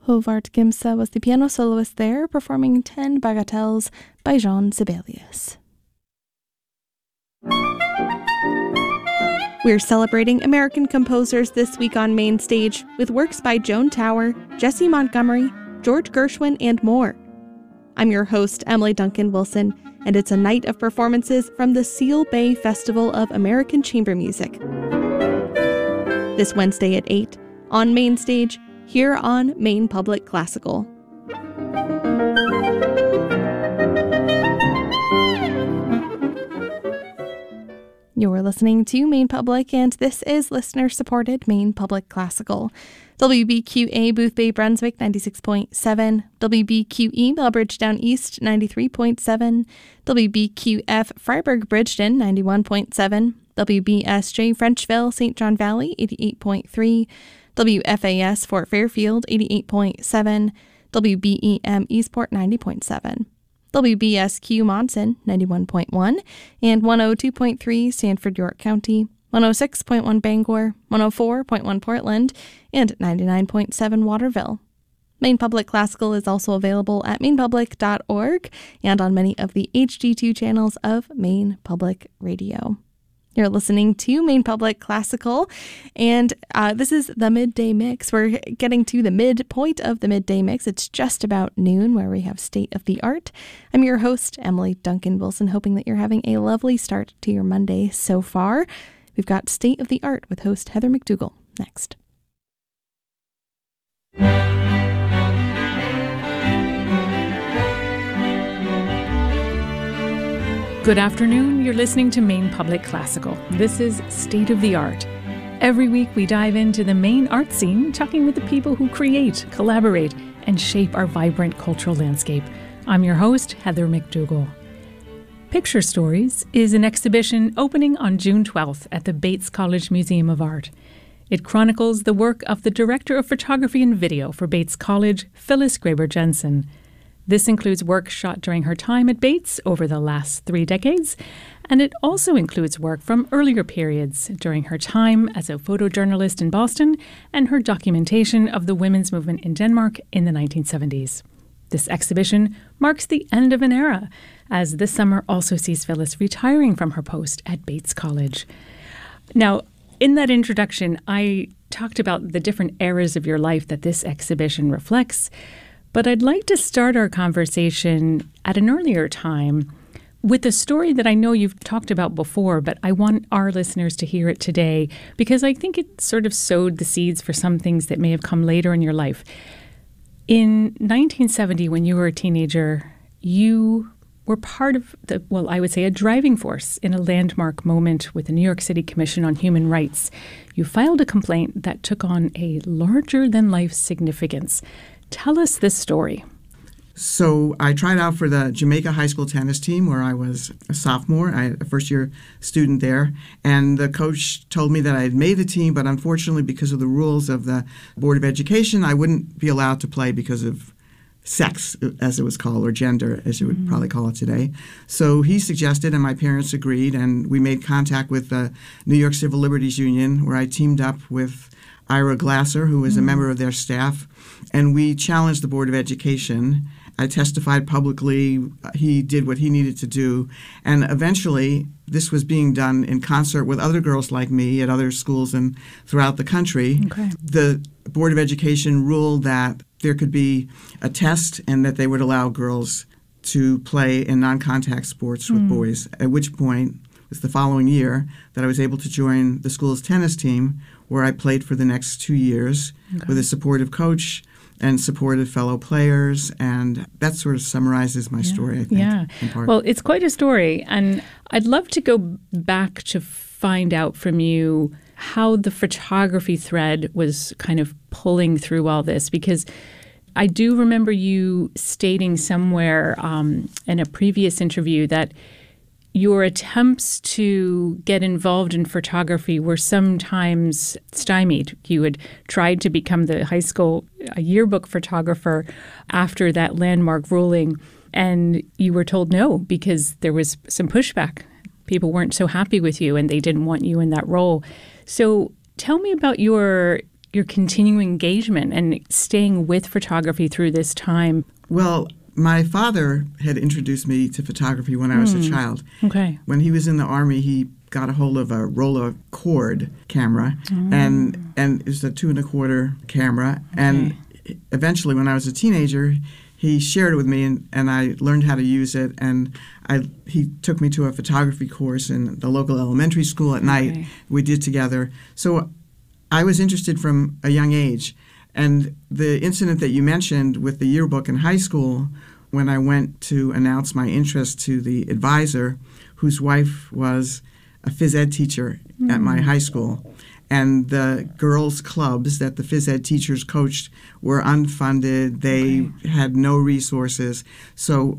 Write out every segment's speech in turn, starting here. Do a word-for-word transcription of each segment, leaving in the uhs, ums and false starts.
Hovard Gimsa was the piano soloist there, performing ten Bagatelles by Jean Sibelius. We're celebrating American composers this week on Main Stage with works by Joan Tower, Jessie Montgomery, George Gershwin, and more. I'm your host, Emily Duncan Wilson, and it's a night of performances from the Seal Bay Festival of American Chamber Music. This Wednesday at eight, on Main Stage, here on Maine Public Classical. You're listening to Maine Public, and this is listener-supported Maine Public Classical. W B Q A Boothbay Brunswick ninety-six point seven, W B Q E Melbridge Down East ninety-three point seven, W B Q F Freiburg Bridgeton ninety-one point seven, W B S J Frenchville Saint John Valley eighty-eight point three, W F A S Fort Fairfield eighty-eight point seven, W B E M Eastport ninety point seven, W B S Q Monson ninety-one point one, and one oh two point three Sanford York County, one oh six point one Bangor, one oh four point one Portland, and ninety-nine point seven Waterville. Maine Public Classical is also available at maine public dot org and on many of the H D two channels of Maine Public Radio. You're listening to Maine Public Classical, and uh, this is the Midday Mix. We're getting to the midpoint of the Midday Mix. It's just about noon, where we have State of the Art. I'm your host, Emily Duncan Wilson, hoping that you're having a lovely start to your Monday so far. We've got State of the Art with host Heather McDougall next. Good afternoon, you're listening to Maine Public Classical. This is State of the Art. Every week we dive into the Maine art scene, talking with the people who create, collaborate, and shape our vibrant cultural landscape. I'm your host, Heather McDougall. Picture Stories is an exhibition opening on June twelfth at the Bates College Museum of Art. It chronicles the work of the Director of Photography and Video for Bates College, Phyllis Graber Jensen. This includes work shot during her time at Bates over the last three decades, and it also includes work from earlier periods during her time as a photojournalist in Boston and her documentation of the women's movement in Denmark in the nineteen seventies. This exhibition marks the end of an era, as this summer also sees Phyllis retiring from her post at Bates College. Now, in that introduction, I talked about the different eras of your life that this exhibition reflects. But I'd like to start our conversation at an earlier time with a story that I know you've talked about before, but I want our listeners to hear it today because I think it sort of sowed the seeds for some things that may have come later in your life. In nineteen seventy, when you were a teenager, you were part of the, well, I would say a driving force in a landmark moment with the New York City Commission on Human Rights. You filed a complaint that took on a larger-than-life significance. Tell us this story. So I tried out for the Jamaica High School tennis team where I was a sophomore. I had a first-year student there. And the coach told me that I had made the team, but unfortunately because of the rules of the Board of Education, I wouldn't be allowed to play because of sex, as it was called, or gender, as you would mm-hmm. probably call it today. So he suggested, and my parents agreed, and we made contact with the New York Civil Liberties Union, where I teamed up with Ira Glasser, who was mm. a member of their staff, and we challenged the Board of Education. I testified publicly. He did what he needed to do. And eventually, this was being done in concert with other girls like me at other schools and throughout the country. Okay. The Board of Education ruled that there could be a test and that they would allow girls to play in non-contact sports with mm. boys, at which point it was the following year that I was able to join the school's tennis team, where I played for the next two years okay. with a supportive coach and supportive fellow players. And that sort of summarizes my yeah. story, I think. Yeah. Well, it's quite a story. And I'd love to go back to find out from you how the photography thread was kind of pulling through all this, because I do remember you stating somewhere um, in a previous interview that your attempts to get involved in photography were sometimes stymied. You had tried to become the high school yearbook photographer after that landmark ruling, and you were told no because there was some pushback. People weren't so happy with you, and they didn't want you in that role. So tell me about your your continuing engagement and staying with photography through this time? Well, my father had introduced me to photography when I was mm. a child. Okay. When he was in the Army, he got a hold of a Rolla cord camera, mm. and and it was a two and a quarter camera. Okay. And eventually, when I was a teenager, he shared it with me, and, and I learned how to use it. And I he took me to a photography course in the local elementary school at night. Okay. We did together. So I was interested from a young age. And the incident that you mentioned with the yearbook in high school, when I went to announce my interest to the advisor, whose wife was a phys ed teacher mm. at my high school, and the girls' clubs that the phys ed teachers coached were unfunded. They okay. had no resources. So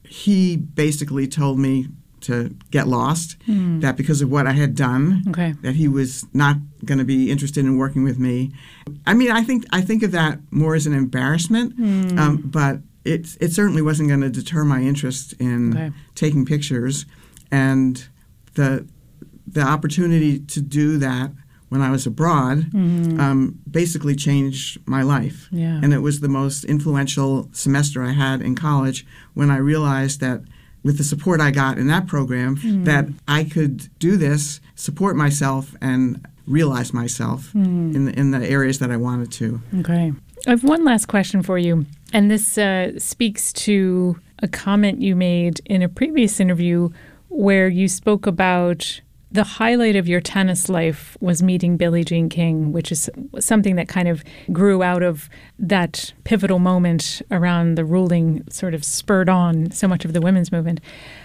he basically told me to get lost, mm. that because of what I had done, okay. that he was not going to be interested in working with me. I mean, I think I think of that more as an embarrassment, mm. um, but it, it certainly wasn't going to deter my interest in okay. taking pictures. And the the opportunity to do that when I was abroad mm-hmm. um, basically changed my life. Yeah. And it was the most influential semester I had in college when I realized that with the support I got in that program, mm. that I could do this, support myself, and realize myself mm. in, the, in the areas that I wanted to. Okay. I have one last question for you, and this uh, speaks to a comment you made in a previous interview where you spoke about the highlight of your tennis life was meeting Billie Jean King, which is something that kind of grew out of that pivotal moment around the ruling, sort of spurred on so much of the women's movement.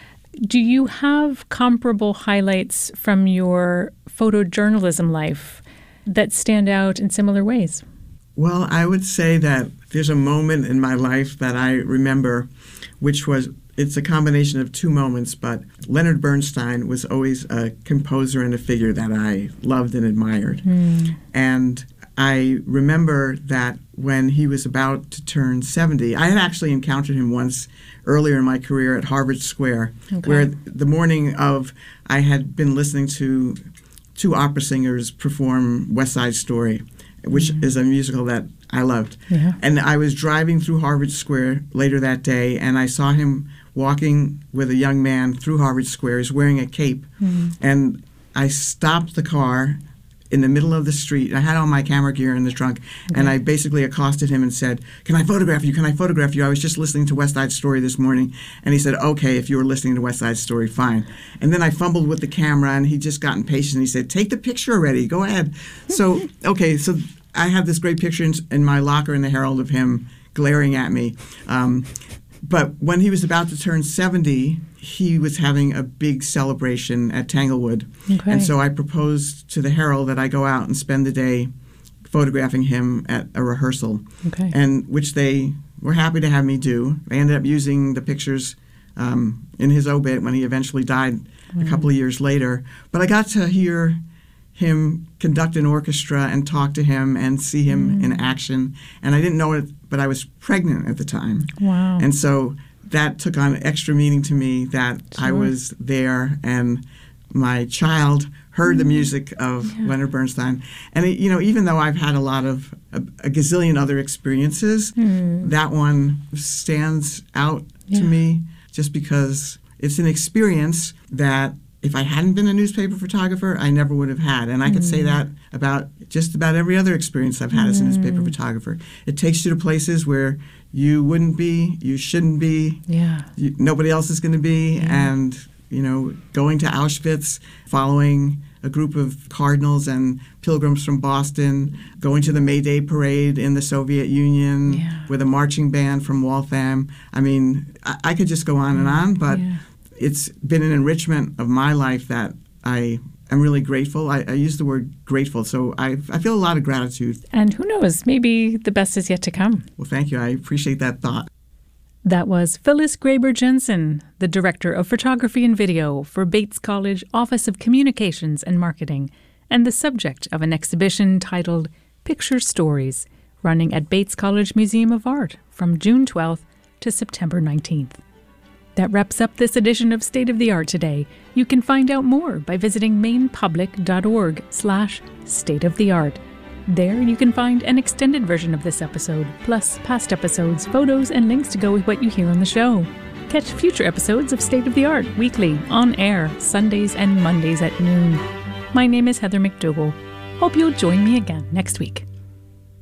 Do you have comparable highlights from your photojournalism life that stand out in similar ways? Well, I would say that there's a moment in my life that I remember, which was it's a combination of two moments, but Leonard Bernstein was always a composer and a figure that I loved and admired. Mm. And I remember that when he was about to turn seventy, I had actually encountered him once earlier in my career at Harvard Square, okay. where the morning of I had been listening to two opera singers perform West Side Story, which mm. is a musical that I loved. Yeah. And I was driving through Harvard Square later that day, and I saw him walking with a young man through Harvard Square. He's wearing a cape. Mm. And I stopped the car in the middle of the street. I had all my camera gear in the trunk, okay. and I basically accosted him and said, "Can I photograph you? Can I photograph you? I was just listening to West Side Story this morning." And he said, "Okay, if you were listening to West Side Story, fine." And then I fumbled with the camera, and he just got impatient. He said, "Take the picture already. Go ahead." So, okay, so I have this great picture in, in my locker in the Herald of him glaring at me. Um, but when he was about to turn seventy, he was having a big celebration at Tanglewood. Okay. And so I proposed to the Herald that I go out and spend the day photographing him at a rehearsal, okay. and which they were happy to have me do. They ended up using the pictures um, in his obit when he eventually died mm. a couple of years later. But I got to hear him conduct an orchestra and talk to him and see him mm. in action. And I didn't know it, but I was pregnant at the time. Wow. And so that took on extra meaning to me that sure. I was there and my child heard mm. the music of yeah. Leonard Bernstein. And, it, you know, even though I've had a lot of, a, a gazillion other experiences, mm. that one stands out yeah. to me just because it's an experience that if I hadn't been a newspaper photographer, I never would have had. And I could mm. say that about just about every other experience I've had mm. as a newspaper photographer. It takes you to places where you wouldn't be, you shouldn't be, yeah. you, nobody else is going to be. Yeah. And, you know, going to Auschwitz, following a group of cardinals and pilgrims from Boston, going to the May Day parade in the Soviet Union yeah. with a marching band from Waltham. I mean, I, I could just go on and on, but yeah. it's been an enrichment of my life that I am really grateful. I, I use the word grateful, so I, I feel a lot of gratitude. And who knows, maybe the best is yet to come. Well, thank you. I appreciate that thought. That was Phyllis Graber Jensen, the Director of Photography and Video for Bates College Office of Communications and Marketing, and the subject of an exhibition titled Picture Stories, running at Bates College Museum of Art from June twelfth to September nineteenth. That wraps up this edition of State of the Art today. You can find out more by visiting mainpublic.org slash state of the art. There you can find an extended version of this episode, plus past episodes, photos, and links to go with what you hear on the show. Catch future episodes of State of the Art weekly, on air, Sundays and Mondays at noon. My name is Heather McDougall. Hope you'll join me again next week.